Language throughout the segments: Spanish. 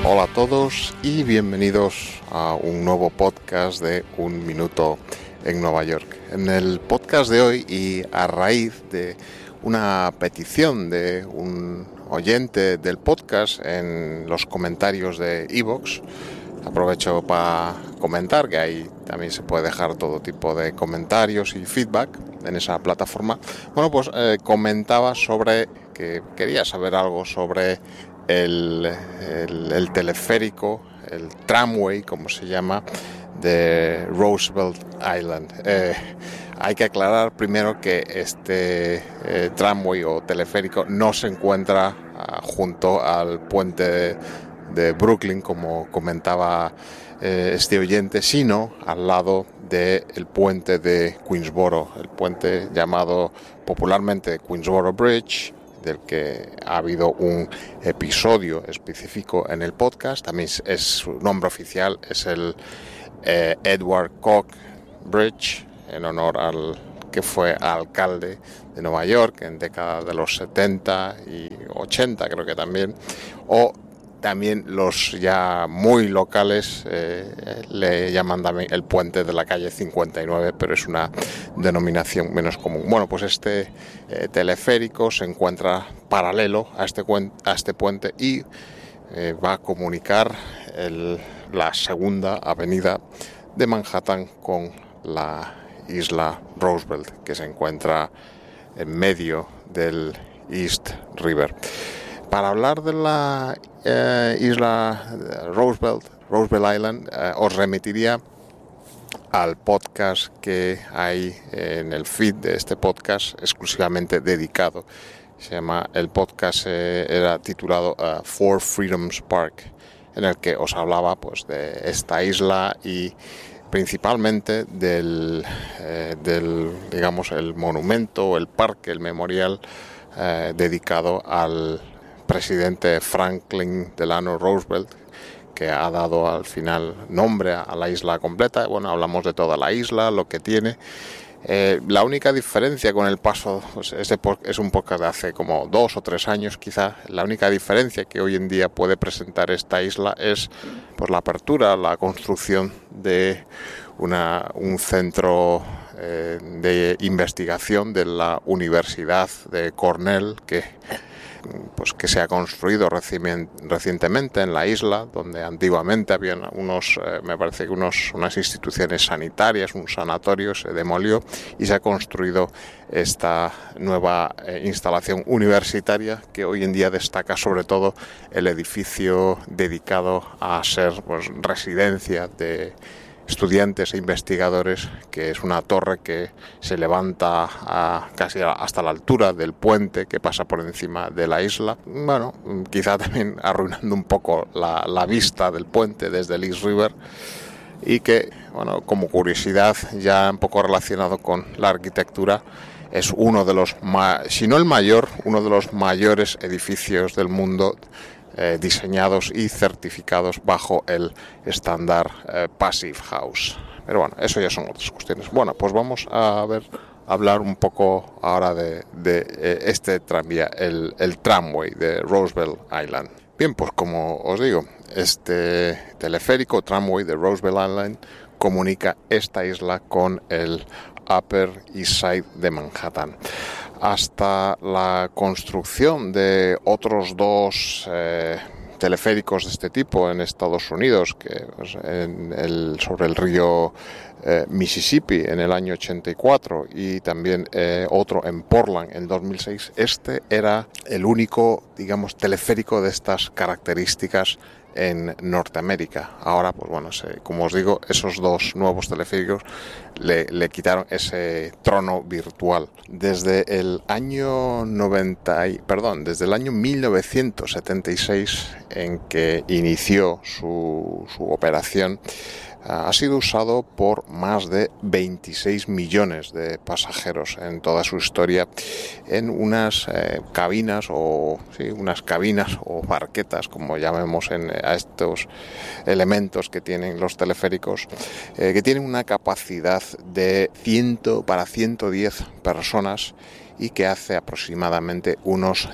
Hola a todos y bienvenidos a un nuevo podcast de Un Minuto en Nueva York. En el podcast de hoy, y a raíz de una petición de un oyente del podcast en los comentarios de iVoox, aprovecho para comentar que ahí también se puede dejar todo tipo de comentarios y feedback en esa plataforma. Bueno, pues comentaba sobre que quería saber algo sobre el teleférico, el tramway, como se llama, de Roosevelt Island. Hay que aclarar primero que este tramway o teleférico no se encuentra junto al puente de Brooklyn, como comentaba este oyente, sino al lado del puente de Queensboro, el puente llamado popularmente Queensboro Bridge, del que ha habido un episodio específico en el podcast. También es su nombre oficial, es el Edward Koch Bridge, en honor al que fue alcalde de Nueva York en décadas de los 70 y 80, creo que también, o también los ya muy locales le llaman también el puente de la calle 59, pero es una denominación menos común. Bueno, pues este teleférico se encuentra paralelo a este puente y va a comunicar la segunda avenida de Manhattan con la isla Roosevelt, que se encuentra en medio del East River. Para hablar de la isla Roosevelt Island, os remitiría al podcast que hay en el feed de este podcast exclusivamente dedicado. El podcast era titulado Four Freedoms Park, en el que os hablaba pues de esta isla y principalmente del digamos, el monumento, el parque, el memorial dedicado al presidente Franklin Delano Roosevelt, que ha dado al final nombre a la isla completa. Bueno, hablamos de toda la isla, lo que tiene. La única diferencia con el paso, pues es un podcast de hace como 2 o 3 años quizá. La única diferencia que hoy en día puede presentar esta isla es pues la apertura, la construcción de un centro de investigación de la Universidad de Cornell que se ha construido recientemente en la isla, donde antiguamente habían unas instituciones sanitarias, un sanatorio, se demolió y se ha construido esta nueva instalación universitaria, que hoy en día destaca sobre todo el edificio dedicado a ser pues residencia de estudiantes e investigadores, que es una torre que se levanta casi hasta la altura del puente que pasa por encima de la isla. Bueno, quizá también arruinando un poco la vista del puente desde el East River, y que, bueno, como curiosidad ya un poco relacionado con la arquitectura, es uno de los, si no el mayor, uno de los mayores edificios del mundo diseñados y certificados bajo el estándar Passive House. Pero bueno, eso ya son otras cuestiones. Bueno, pues vamos a hablar un poco ahora de este tranvía, el tramway de Roosevelt Island. Bien, pues como os digo, este teleférico tramway de Roosevelt Island comunica esta isla con el Upper East Side de Manhattan. Hasta la construcción de otros 2 teleféricos de este tipo en Estados Unidos, que pues, sobre el río Mississippi en el año 84 y también otro en Portland en 2006, este era el único, digamos, teleférico de estas características en Norteamérica. Ahora, pues bueno, como os digo, esos 2 nuevos teleféricos le quitaron ese trono virtual. Desde el año 1976, en que inició su operación, ha sido usado por más de 26 millones de pasajeros en toda su historia, en unas cabinas o barquetas, como llamemos a estos elementos que tienen los teleféricos, que tienen una capacidad para 110 personas y que hace aproximadamente unos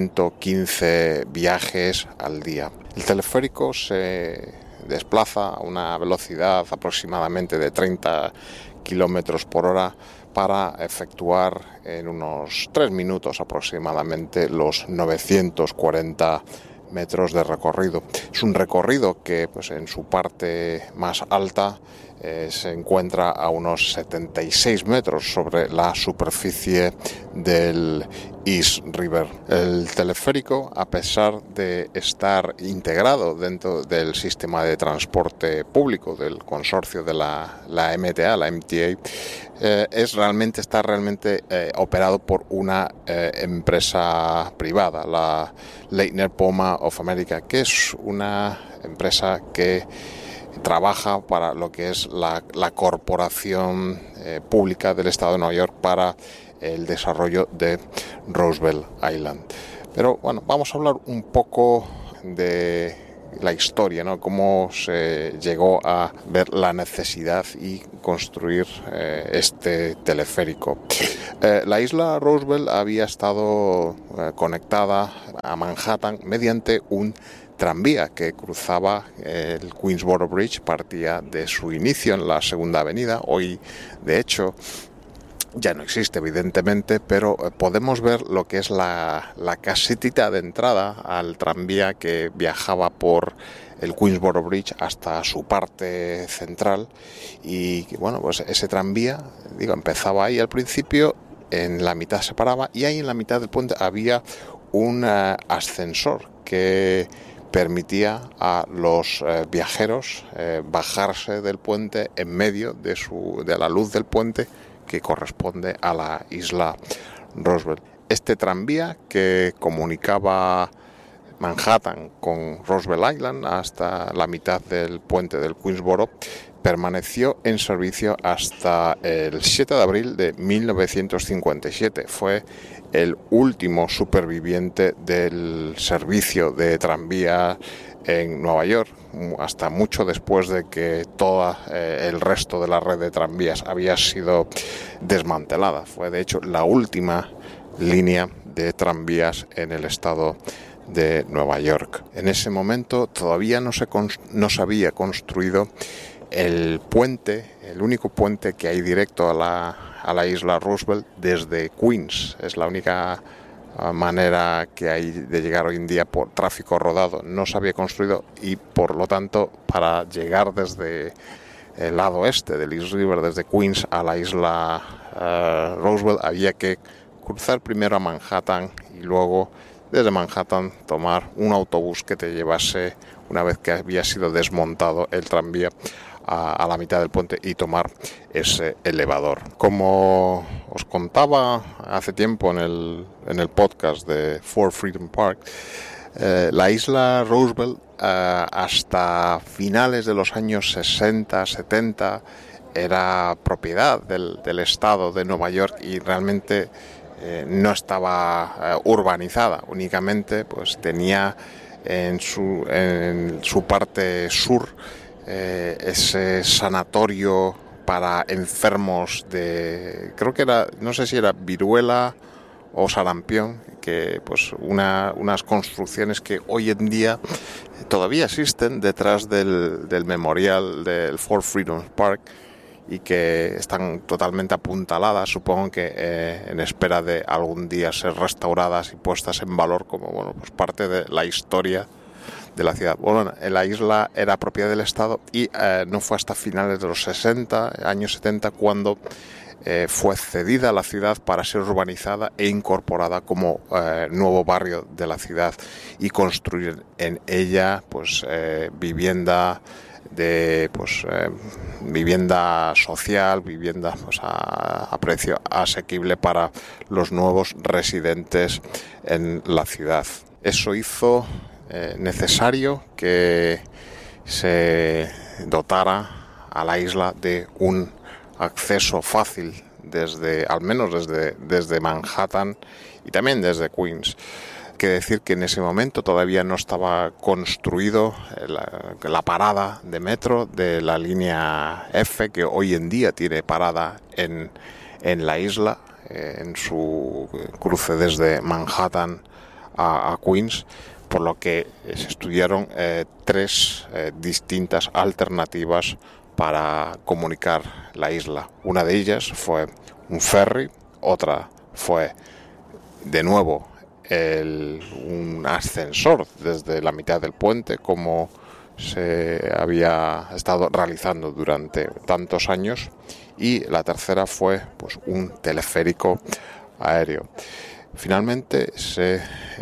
115 viajes al día. El teleférico se desplaza a una velocidad aproximadamente de 30 kilómetros por hora para efectuar en unos 3 minutos aproximadamente los 940 metros de recorrido. Es un recorrido que pues, en su parte más alta se encuentra a unos 76 metros sobre la superficie del East River. El teleférico, a pesar de estar integrado dentro del sistema de transporte público del consorcio de la MTA, está realmente operado por una empresa privada, la Leitner Poma of America, que es una empresa que trabaja para lo que es la corporación pública del estado de Nueva York para el desarrollo de Roosevelt Island. Pero bueno, vamos a hablar un poco de la historia, ¿no? Cómo se llegó a ver la necesidad y construir este teleférico. La isla Roosevelt había estado conectada a Manhattan mediante un tranvía que cruzaba el Queensboro Bridge, partía de su inicio en la Segunda Avenida. Hoy, de hecho, ya no existe, evidentemente, pero podemos ver lo que es la casetita de entrada al tranvía que viajaba por el Queensboro Bridge hasta su parte central. Y bueno, pues ese tranvía, empezaba ahí al principio, en la mitad se paraba y ahí en la mitad del puente había un ascensor que permitía a los viajeros bajarse del puente en medio de la luz del puente que corresponde a la isla Roosevelt. Este tranvía que comunicaba Manhattan con Roosevelt Island hasta la mitad del puente del Queensboro permaneció en servicio hasta el 7 de abril de 1957. Fue el último superviviente del servicio de tranvía en Nueva York, hasta mucho después de que todo el resto de la red de tranvías había sido desmantelada. Fue de hecho la última línea de tranvías en el estado de Nueva York. En ese momento todavía no se había construido el puente, el único puente que hay directo a la isla Roosevelt desde Queens. Es la única manera que hay de llegar hoy en día por tráfico rodado. No se había construido y por lo tanto para llegar desde el lado este del East River, desde Queens a la isla Roosevelt, había que cruzar primero a Manhattan y luego desde Manhattan tomar un autobús que te llevase, una vez que había sido desmontado el tranvía, a la mitad del puente y tomar ese elevador. Como os contaba hace tiempo en el podcast de Fort Freedom Park, la isla Roosevelt hasta finales de los años 60, 70 era propiedad del estado de Nueva York y realmente no estaba urbanizada, únicamente pues tenía en su parte sur ese sanatorio para enfermos creo que era, no sé si era viruela o sarampión, que pues unas construcciones que hoy en día todavía existen detrás del memorial del Fort Freedom Park y que están totalmente apuntaladas, supongo que en espera de algún día ser restauradas y puestas en valor como pues parte de la historia de la ciudad. Bueno, la isla era propiedad del Estado y no fue hasta finales de los años 70, cuando fue cedida a la ciudad para ser urbanizada e incorporada como nuevo barrio de la ciudad y construir en ella pues vivienda vivienda social, vivienda pues, a precio asequible para los nuevos residentes en la ciudad. Eso hizo necesario que se dotara a la isla de un acceso fácil al menos desde Manhattan y también desde Queens. Que decir que en ese momento todavía no estaba construido la parada de metro de la línea F, que hoy en día tiene parada en la isla. en su cruce desde Manhattan a Queens, por lo que se estudiaron tres distintas alternativas para comunicar la isla. Una de ellas fue un ferry, otra fue de nuevo un ascensor desde la mitad del puente, como se había estado realizando durante tantos años, y la tercera fue pues un teleférico aéreo. Finalmente se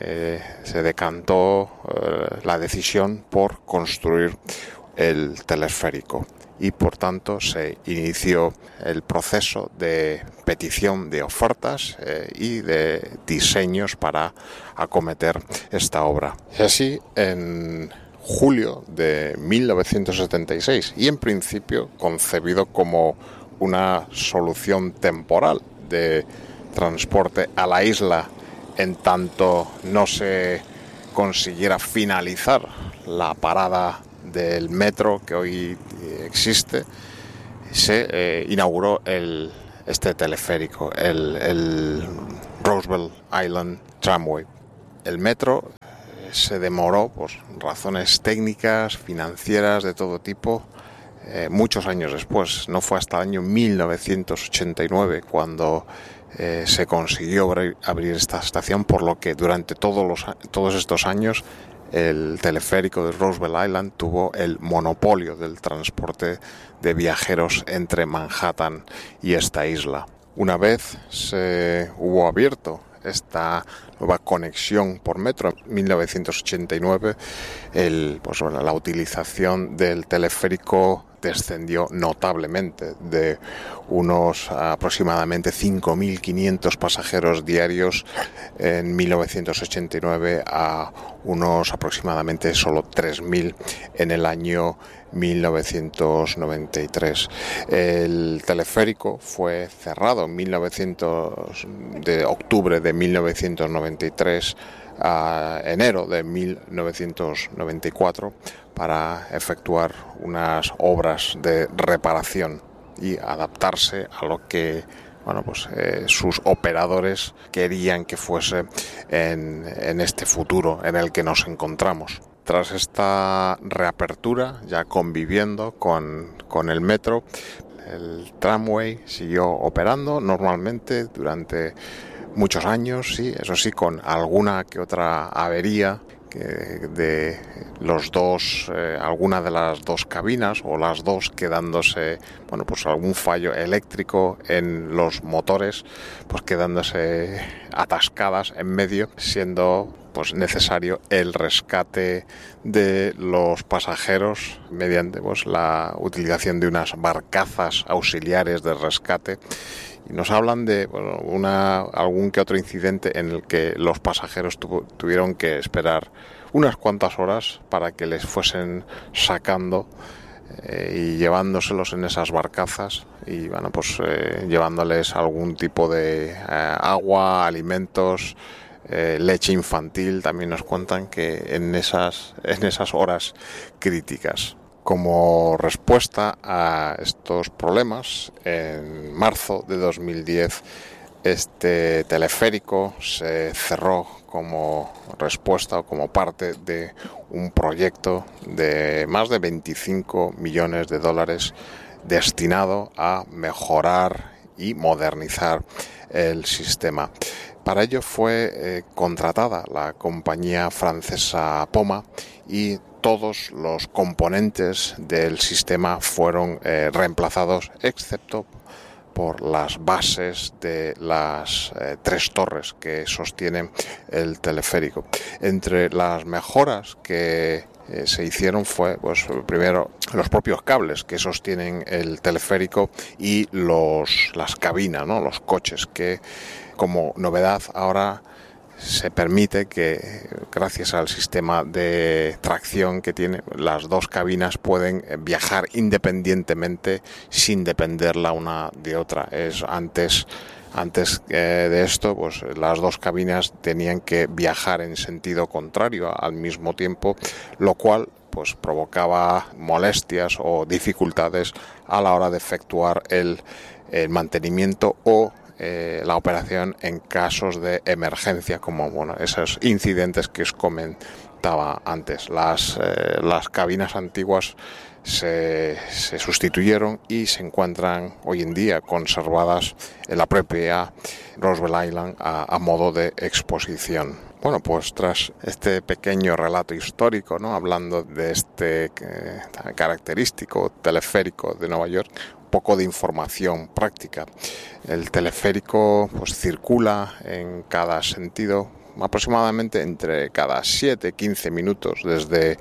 decantó la decisión por construir el teleférico y por tanto se inició el proceso de petición de ofertas y de diseños para acometer esta obra. Y así, en julio de 1976, y en principio concebido como una solución temporal de transporte a la isla en tanto no se consiguiera finalizar la parada del metro que hoy existe, se inauguró este teleférico, el Roosevelt Island Tramway. El metro se demoró por razones técnicas, financieras, de todo tipo, muchos años después. No fue hasta el año 1989 cuando se consiguió abrir esta estación, por lo que durante todos estos años el teleférico de Roosevelt Island tuvo el monopolio del transporte de viajeros entre Manhattan y esta isla. Una vez se hubo abierto esta nueva conexión por metro en 1989, la utilización del teleférico descendió notablemente, de unos aproximadamente 5.500 pasajeros diarios en 1989 a unos aproximadamente solo 3.000 en el año 1993. El teleférico fue cerrado de octubre de 1993 a enero de 1994 para efectuar unas obras de reparación y adaptarse a lo que sus operadores querían que fuese en este futuro en el que nos encontramos. Tras esta reapertura, ya conviviendo con el metro, el tramway siguió operando normalmente durante muchos años, sí, eso sí, con alguna que otra avería de alguna de las dos cabinas, o las dos quedándose, algún fallo eléctrico en los motores, pues quedándose atascadas en medio, siendo necesario el rescate de los pasajeros mediante la utilización de unas barcazas auxiliares de rescate. Y nos hablan de algún que otro incidente en el que los pasajeros tuvieron que esperar unas cuantas horas para que les fuesen sacando y llevándoselos en esas barcazas y llevándoles algún tipo de agua, alimentos, leche infantil. También nos cuentan que en esas horas críticas. Como respuesta a estos problemas, en marzo de 2010 este teleférico se cerró como respuesta o como parte de un proyecto de más de 25 millones de dólares destinado a mejorar y modernizar el sistema. Para ello fue contratada la compañía francesa Poma y todos los componentes del sistema fueron reemplazados, excepto por las bases de las tres torres que sostienen el teleférico. Entre las mejoras que se hicieron fue, primero, los propios cables que sostienen el teleférico y las cabinas, ¿no? Los coches, que como novedad ahora se permite que, gracias al sistema de tracción que tiene, las dos cabinas pueden viajar independientemente sin depender la una de otra. Antes de esto, las dos cabinas tenían que viajar en sentido contrario al mismo tiempo, lo cual provocaba molestias o dificultades a la hora de efectuar el mantenimiento o la operación en casos de emergencia, como esos incidentes que os comentaba antes. Las cabinas antiguas se sustituyeron y se encuentran hoy en día conservadas en la propia Roosevelt Island a modo de exposición. Bueno, pues tras este pequeño relato histórico, ¿no?, hablando de este característico teleférico de Nueva York, un poco de información práctica. El teleférico pues circula en cada sentido aproximadamente entre cada 7-15 minutos desde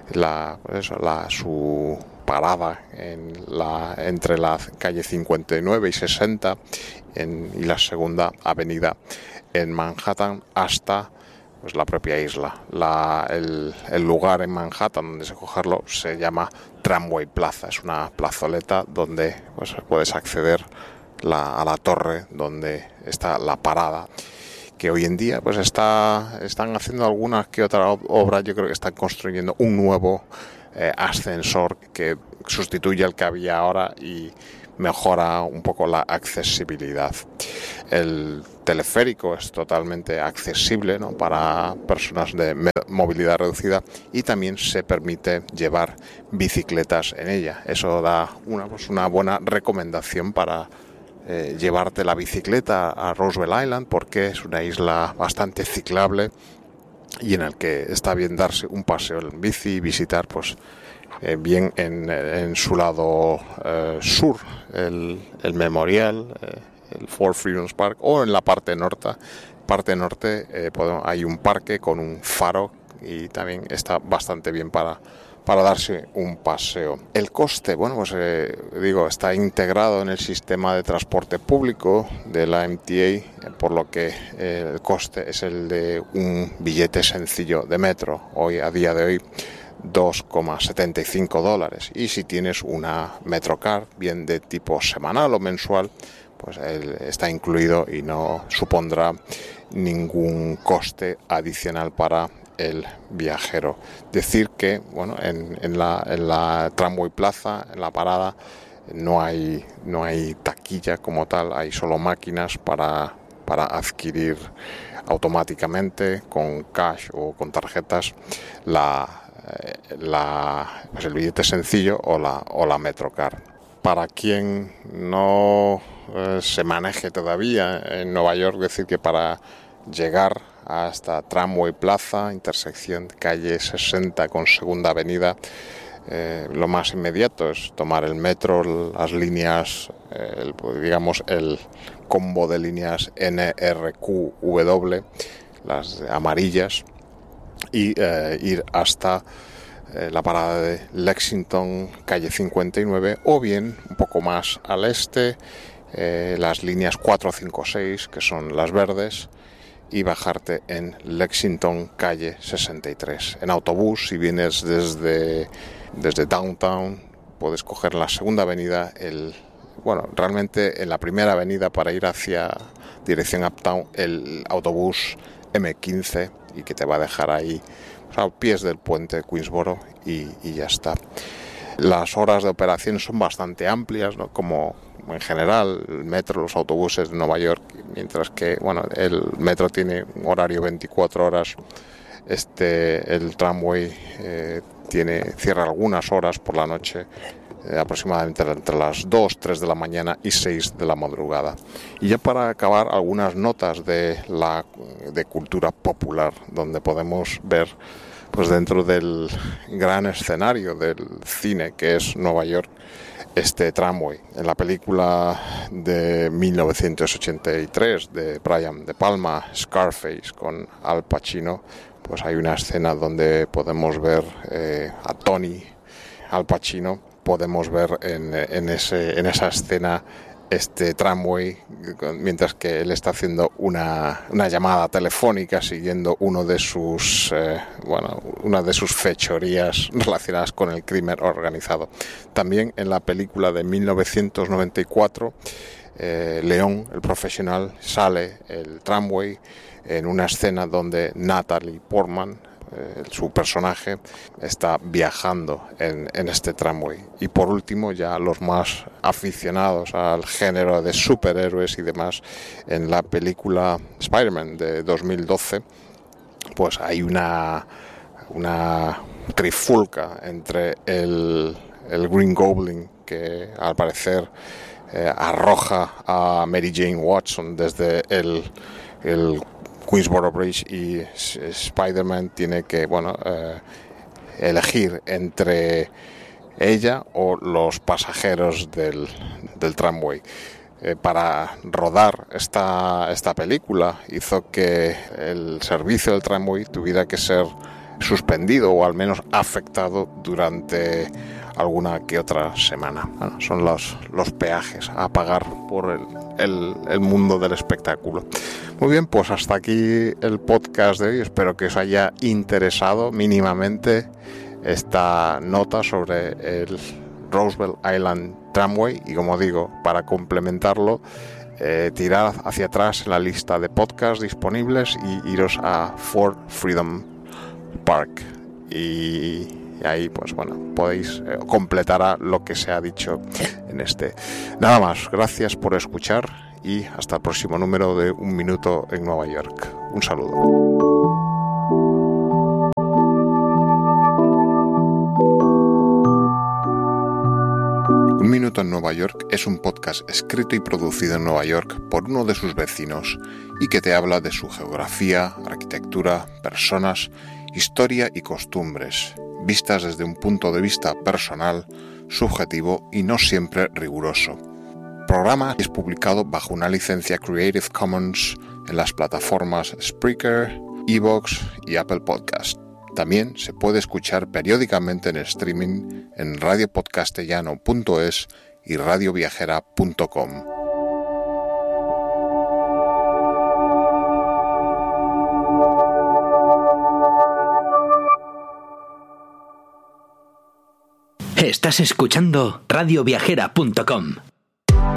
su parada entre la calle 59 y 60 y la segunda avenida en Manhattan hasta la propia isla. El lugar en Manhattan donde se cogerlo se llama Tramway Plaza. Es una plazoleta donde puedes acceder a la torre donde está la parada, que hoy en día están haciendo algunas que otra obra. Yo creo que están construyendo un nuevo ascensor que sustituye al que había ahora y mejora un poco la accesibilidad. El teleférico es totalmente accesible, ¿no?, para personas de movilidad reducida, y también se permite llevar bicicletas en ella. Eso da una buena recomendación para llevarte la bicicleta a Roosevelt Island, porque es una isla bastante ciclable y en el que está bien darse un paseo en bici y visitar bien en su lado sur el memorial, el Fort Freedoms Park, o en la parte norte hay un parque con un faro y también está bastante bien para darse un paseo. El coste, está integrado en el sistema de transporte público de la MTA, por lo que el coste es el de un billete sencillo de metro, a día de hoy $2,75, y si tienes una Metrocard, bien de tipo semanal o mensual, pues está incluido y no supondrá ningún coste adicional para el viajero. Decir que en la Tramway Plaza, en la parada, no hay taquilla como tal, hay solo máquinas para adquirir automáticamente con cash o con tarjetas el billete sencillo o la Metrocard. Para quien no se maneje todavía en Nueva York, decir que para llegar hasta Tramway Plaza, intersección de calle 60 con Segunda Avenida, lo más inmediato es tomar el metro, las líneas, el combo de líneas NRQW, las amarillas, y ir hasta la parada de Lexington, calle 59, o bien un poco más al este, las líneas 4, 5, 6, que son las verdes, y bajarte en Lexington, calle 63. En autobús, si vienes desde Downtown, puedes coger la segunda avenida, realmente en la primera avenida para ir hacia dirección Uptown, el autobús M15, y que te va a dejar ahí a pies del puente de Queensboro y ya está. Las horas de operación son bastante amplias, ¿no?, como en general el metro, los autobuses de Nueva York, mientras que el metro tiene un horario 24 horas, el tramway cierra algunas horas por la noche, aproximadamente entre las 2, 3 de la mañana y 6 de la madrugada. Y ya para acabar, algunas notas de cultura popular, donde podemos ver dentro del gran escenario del cine que es Nueva York, este tramway. En la película de 1983 de Brian De Palma, Scarface, con Al Pacino, pues hay una escena donde podemos ver a Tony Al Pacino. Podemos ver en esa escena este tramway, mientras que él está haciendo una llamada telefónica siguiendo una de sus fechorías relacionadas con el crimen organizado. También en la película de 1994, León, el profesional, sale el tramway en una escena donde Natalie Portman su personaje está viajando en este tramway. Y por último, ya los más aficionados al género de superhéroes y demás, en la película Spider-Man de 2012, pues hay una trifulca entre el Green Goblin, que al parecer arroja a Mary Jane Watson desde el Queensboro Bridge, y Spider-Man tiene que elegir entre ella o los pasajeros del tramway. Para rodar esta película hizo que el servicio del tramway tuviera que ser suspendido o al menos afectado durante alguna que otra semana. Bueno, son los peajes a pagar por el mundo del espectáculo. Muy bien, pues hasta aquí el podcast de hoy. Espero que os haya interesado mínimamente esta nota sobre el Roosevelt Island Tramway, y como digo, para complementarlo, tirad hacia atrás en la lista de podcasts disponibles y iros a Ford Freedom Park, y ahí pues bueno, podéis completar lo que se ha dicho en este. Nada más, gracias por escuchar y hasta el próximo número de Un Minuto en Nueva York. Un saludo. Un Minuto en Nueva York es un podcast escrito y producido en Nueva York por uno de sus vecinos y que te habla de su geografía, arquitectura, personas, historia y costumbres, vistas desde un punto de vista personal, subjetivo y no siempre riguroso. El programa es publicado bajo una licencia Creative Commons en las plataformas Spreaker, Evox y Apple Podcast. También se puede escuchar periódicamente en streaming en radiopodcastellano.es y radioviajera.com. Estás escuchando radioviajera.com.